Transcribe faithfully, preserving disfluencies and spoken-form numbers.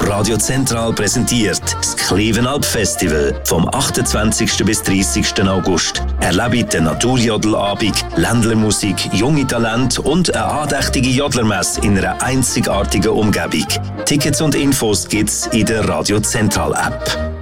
Radio Zentral präsentiert das Klevenalp Festival vom achtundzwanzigsten bis dreißigsten August. Erlebe den Naturjodelabend, Ländlermusik, junge Talente und eine andächtige Jodlermesse in einer einzigartigen Umgebung. Tickets und Infos gibt's in der Radio Zentral App.